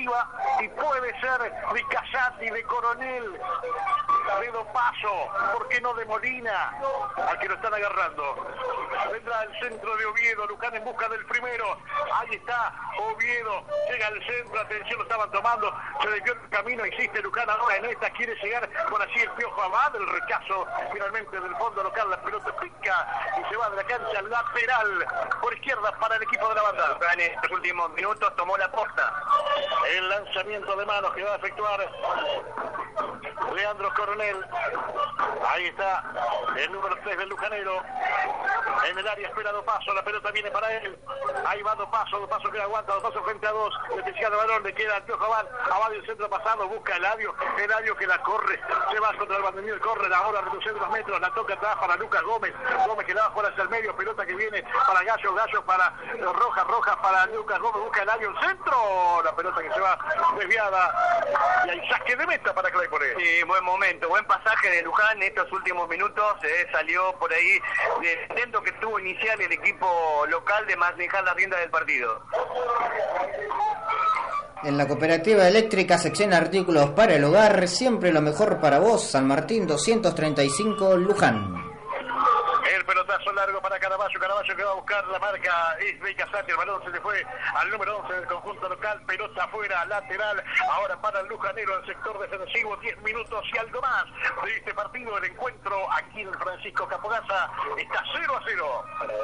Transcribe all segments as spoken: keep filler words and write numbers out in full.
arriba y puede ser de Casati, de Coronel, de Dopaso, ¿por qué no de Molina? Al que lo están agarrando. Vendrá el centro de Oviedo, Luján en busca del primero. Ahí está Oviedo, llega al centro, atención, lo estaban tomando, se desvió el camino, existe Luján ahora en esta, quiere llegar por así el Piojo Abad, el rechazo finalmente del fondo local, la pelota pica y se va de la cancha lateral por izquierda para el equipo de la banda. Luján en estos últimos minutos tomó la posta. El lanzamiento de manos que va a efectuar Leandro Coronel. Ahí está el número tres del Lujanero. En el área espera Dopaso, la pelota viene para él. Ahí va Dopaso, Dopaso que aguanta, Dopaso frente a dos. Especial de balón, le queda al Piojo Abad. Abad del centro pasado, busca Eladio. Eladio que la corre, se va contra el banderín, corre ahora, reduciendo los metros, la toca atrás para Lucas Gómez. Gómez que la va a jugar hacia el medio, pelota que viene para Gallo, Gallo para Roja, Roja para Lucas Gómez, busca Eladio el centro. La pelota que se va desviada. Y hay saque de meta para Claypole. Sí, buen momento, buen pasaje de Luján en estos últimos minutos. Eh, salió por ahí del intento que tuvo inicial el equipo local de manejar la rienda del partido. En la Cooperativa Eléctrica, sección artículos para el hogar, siempre lo mejor para vos. San Martín doscientos treinta y cinco, Luján. El pelotazo largo para Caraballo, Caraballo que va a buscar la marca, es de Casati, el balón se le fue al número once del conjunto local, pelota afuera, lateral, ahora para el Lujanero, el sector defensivo, diez minutos y algo más de este partido, el encuentro aquí en Francisco Capogasa está cero a cero.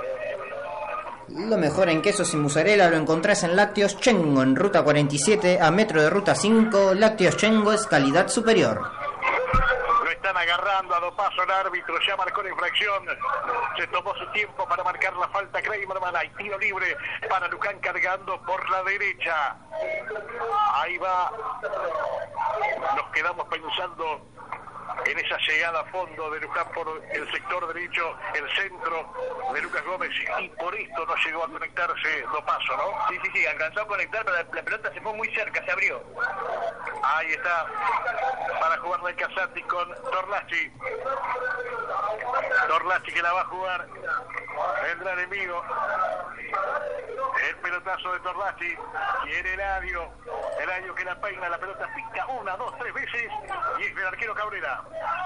Lo mejor en quesos y mozzarella lo encontrás en Lácteos Chengo, en ruta cuarenta y siete a metro de ruta cinco. Lácteos Chengo es calidad superior. Están agarrando a Dopaso, el árbitro ya marcó la infracción, se tomó su tiempo para marcar la falta Kramerman, hay tiro libre para Luján cargando por la derecha, ahí va, nos quedamos pensando en esa llegada a fondo de Luján por el sector derecho, el centro de Lucas Gómez, y por esto no llegó a conectarse Dopaso, ¿no? Sí, sí, sí, alcanzó a conectar, pero la, la pelota se fue muy cerca, se abrió. Ahí está, para jugarla el Casati con Torlachi. Torlachi que la va a jugar, vendrá el enemigo. El pelotazo de Torlachi, quiere Eladio, Eladio que la peina, la pelota pica una, dos, tres veces, y es del arquero Cabrera.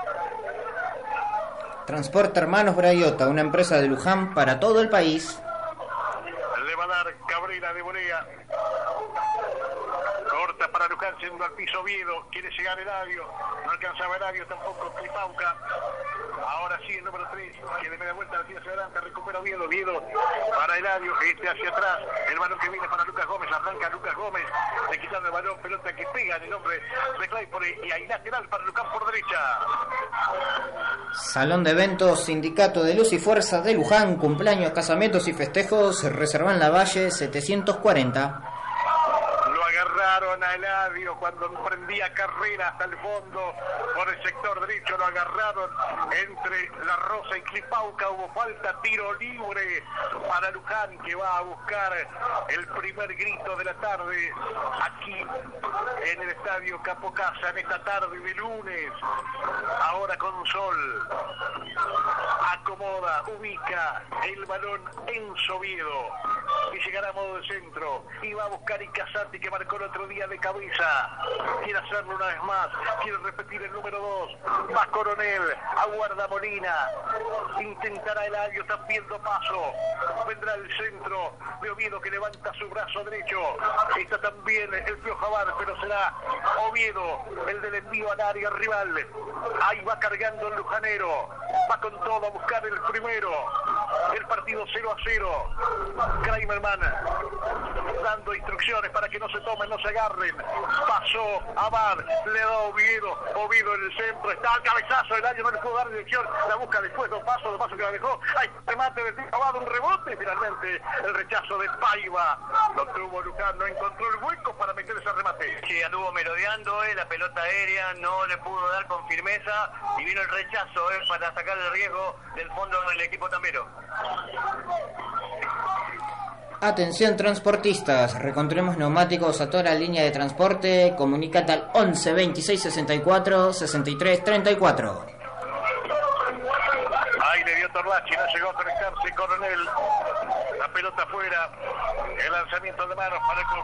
Transporte Hermanos Brayota, una empresa de Luján para todo el país. Le va a dar Cabrera de volea. Corta para Luján, siendo al piso Oviedo, quiere llegar Eladio, no alcanzaba Eladio tampoco, Clipauca. Ahora sí el número tres, que de media vuelta la tira hacia adelante, recupera Oviedo, Oviedo para Eladio, este hacia atrás, el balón que viene para Lucas Gómez, arranca Lucas Gómez, le quitan el balón, pelota que pega en el nombre de Claypole, y hay lateral para Luján por derecha. Salón de eventos, Sindicato de Luz y Fuerza de Luján, cumpleaños, casamientos y festejos, reservan la Valle setecientos cuarenta. Agarraron a Eladio cuando emprendía carrera hasta el fondo por el sector derecho, lo agarraron entre La Rosa y Clipauca, hubo falta, tiro libre para Luján que va a buscar el primer grito de la tarde aquí en el estadio Capocasa en esta tarde de lunes, ahora con sol, acomoda, ubica el balón en Oviedo y llegará a modo de centro y va a buscar Icasati que marcó el otro día de cabeza, quiere hacerlo una vez más, quiere repetir el número dos, va Coronel, aguarda Molina, intentará Eladio, también Dopaso, vendrá el centro de Oviedo que levanta su brazo derecho, está también el Piojo Abad, pero será Oviedo el del envío al área rival, ahí va cargando el Lujanero, va con todo a buscar el primero, el partido cero a cero, Kramerman dando instrucciones para que no se tomen, no se agarren, pasó Abad, le da Oviedo, Oviedo en el centro, está al cabezazo, el año no le pudo dar dirección, la busca después, dos pasos, dos pasos que la dejó, hay remate de Abad, un rebote, finalmente el rechazo de Paiva, lo tuvo Luján, no encontró el hueco para meter ese remate. Sí, anduvo merodeando, eh, la pelota aérea no le pudo dar con firmeza y vino el rechazo eh, para sacar el riesgo del fondo del equipo tambero. Atención transportistas, recontremos neumáticos a toda la línea de transporte, comunicate al once veintiséis sesenta y cuatro sesenta y tres treinta y cuatro. Ahí le dio Torlachi, no llegó a conectarse Coronel, la pelota afuera, el lanzamiento de manos para el